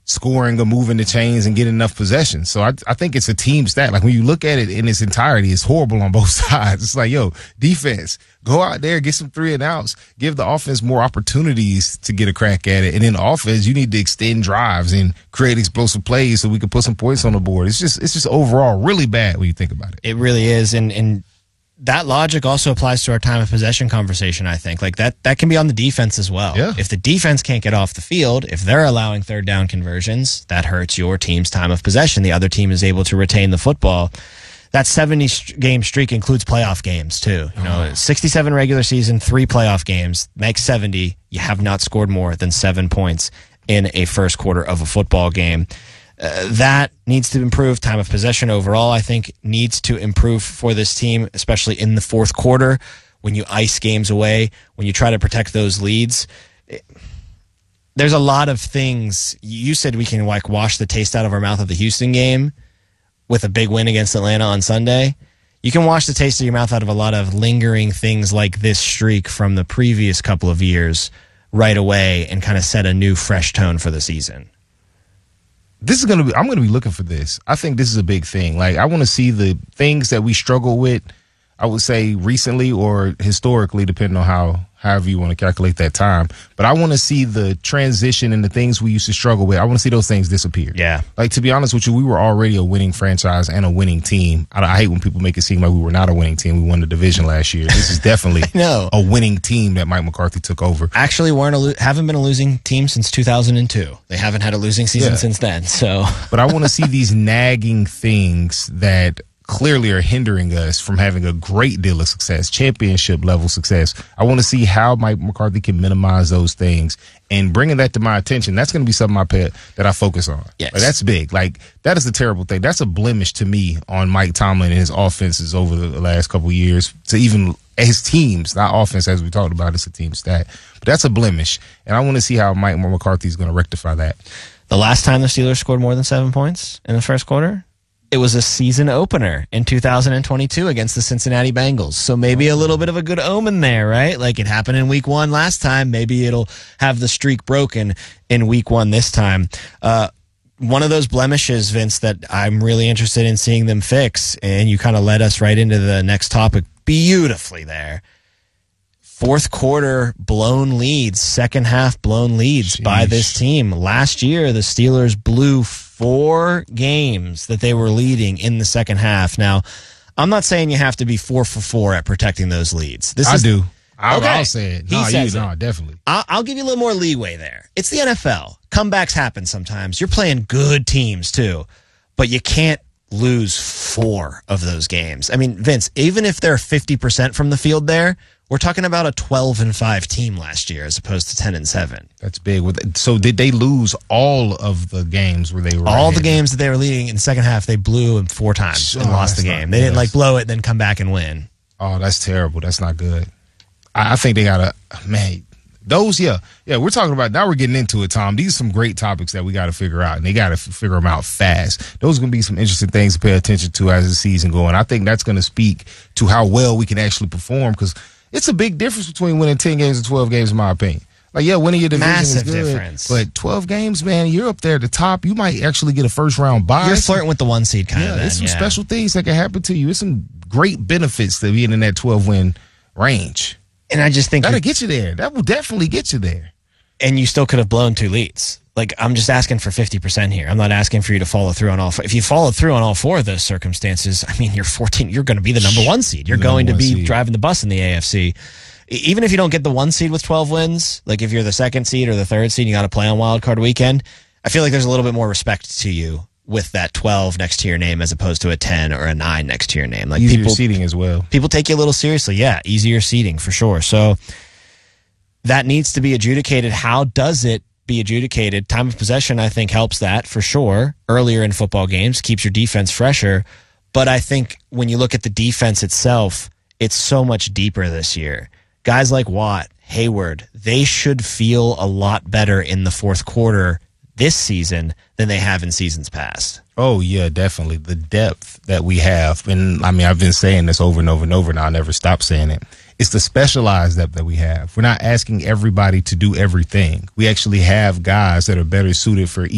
scoring or moving the chains and getting enough possession. So I think it's a team stat. Like when you look at it in its entirety, it's horrible on both sides. It's like, yo, defense, go out there, get some 3 and outs, give the offense more opportunities to get a crack at it. And in offense, you need to extend drives and create explosive plays so we can put some points on the board. It's just overall really bad when you think about it. It really is. And that logic also applies to our time of possession conversation, I think. Like that can be on the defense as well. Yeah. If the defense can't get off the field, if they're allowing third down conversions, that hurts your team's time of possession. The other team is able to retain the football. That 70-game streak includes playoff games, too. 67 regular season, 3 playoff games, makes 70. You have not scored more than 7 points in a first quarter of a football game. That needs to improve. Time of possession overall, I think, needs to improve for this team, especially in the fourth quarter when you ice games away, when you try to protect those leads. There's a lot of things. You said we can wash the taste out of our mouth of the Houston game with a big win against Atlanta on Sunday. You can wash the taste of your mouth out of a lot of lingering things like this streak from the previous couple of years right away and kind of set a new, fresh tone for the season. I'm going to be looking for this. I think this is a big thing. Like, I want to see the things that we struggle with, I would say recently or historically, depending on however you want to calculate that time. But I want to see the transition and the things we used to struggle with. I want to see those things disappear. Yeah. Like, to be honest with you, we were already a winning franchise and a winning team. I hate when people make it seem like we were not a winning team. We won the division last year. This is definitely a winning team that Mike McCarthy took over. Actually, haven't been a losing team since 2002. They haven't had a losing season since then. So, but I want to see these nagging things that clearly are hindering us from having a great deal of success, championship level success. I want to see how Mike McCarthy can minimize those things and bringing that to my attention. That's going to be something that I focus on. Yes. Like, that's big. Like, that is a terrible thing. That's a blemish to me on Mike Tomlin and his offenses over the last couple of years, to even his teams, not offense as we talked about, it's a team stat. But that's a blemish. And I want to see how Mike McCarthy is going to rectify that. The last time the Steelers scored more than 7 points in the first quarter, it was a season opener in 2022 against the Cincinnati Bengals. So maybe a little bit of a good omen there, right? Like it happened in week 1 last time. Maybe it'll have the streak broken in week 1 this time. One of those blemishes, Vince, that I'm really interested in seeing them fix, and you kind of led us right into the next topic beautifully there. Fourth quarter blown leads, second half blown leads by this team. Last year, the Steelers blew 4 games that they were leading in the second half. Now, I'm not saying you have to be 4 for 4 at protecting those leads. I'll say it. No, definitely. I'll give you a little more leeway there. It's the NFL. Comebacks happen sometimes. You're playing good teams too, but you can't lose 4 of those games. I mean, Vince, even if they're 50% from the field there, we're talking about a 12-5 team last year as opposed to 10-7. That's big. So did they lose all of the games where they were all the games that they were leading in the second half? They blew them 4 times and lost the game. They didn't blow it, then come back and win. Oh, that's terrible. That's not good. I think they gotta those. We're talking about now. We're getting into it, Tom. These are some great topics that we got to figure out, and they got to figure them out fast. Those are going to be some interesting things to pay attention to as the season goes. I think that's going to speak to how well we can actually perform, because it's a big difference between winning 10 games and 12 games, in my opinion. Like, winning your division is good, difference. But 12 games, man, you're up there at the top. You might actually get a first-round bye. You're flirting with the 1 seed kind of. There's some special things that can happen to you. It's some great benefits to being in that 12-win range. And I just think that'll get you there. That will definitely get you there. And you still could have blown 2 leads. Like, I'm just asking for 50% here. I'm not asking for you to follow through on all 4. If you follow through on all 4 of those circumstances, I mean, you're 14. You're going to be the number 1 seed. You're going to be driving the bus in the AFC. Even if you don't get the 1 seed with 12 wins, like if you're the 2nd seed or the 3rd seed, you got to play on Wild Card Weekend. I feel like there's a little bit more respect to you with that 12 next to your name as opposed to a 10 or a 9 next to your name. Like, easier seating as well. People take you a little seriously. Yeah, easier seating for sure. So that needs to be adjudicated. How does it be adjudicated? Time of possession, I think, helps that for sure. Earlier in football games, keeps your defense fresher. But I think when you look at the defense itself, it's so much deeper this year. Guys like Watt, Hayward, they should feel a lot better in the fourth quarter this season than they have in seasons past. Oh, yeah, definitely. The depth that we have, and I mean, I've been saying this over and over and over, and I'll never stop saying it. It's the specialized depth that we have. We're not asking everybody to do everything. We actually have guys that are better suited for each